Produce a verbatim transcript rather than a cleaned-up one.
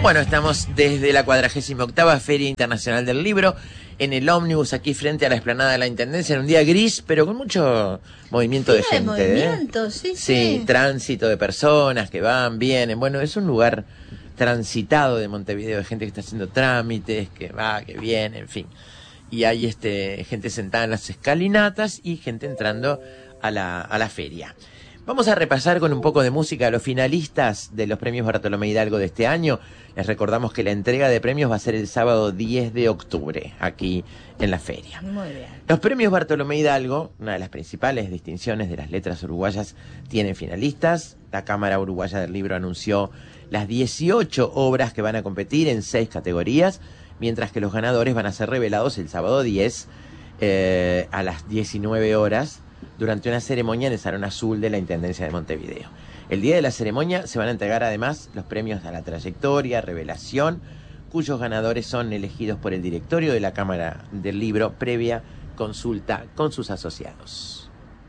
Bueno, estamos desde la cuadragésima octava Feria Internacional del Libro, en el ómnibus aquí frente a la explanada de la Intendencia, en un día gris, pero con mucho movimiento sí, de gente. Movimiento, ¿eh? sí, sí. Sí, tránsito de personas que van, vienen. Bueno, es un lugar transitado de Montevideo, de gente que está haciendo trámites, que va, que viene, en fin. Y hay este gente sentada en las escalinatas y gente entrando a la, a la feria. Vamos a repasar con un poco de música a los finalistas de los premios Bartolomé Hidalgo de este año. Les recordamos que la entrega de premios va a ser el sábado diez de octubre, aquí en la feria. Muy bien. Los premios Bartolomé Hidalgo, una de las principales distinciones de las letras uruguayas, tienen finalistas. La Cámara Uruguaya del Libro anunció las dieciocho obras que van a competir en seis categorías, mientras que los ganadores van a ser revelados el sábado diez eh, a las diecinueve horas, durante una ceremonia en el Salón Azul de la Intendencia de Montevideo. El día de la ceremonia se van a entregar además los premios a la trayectoria, revelación, cuyos ganadores son elegidos por el directorio de la Cámara del Libro previa consulta con sus asociados.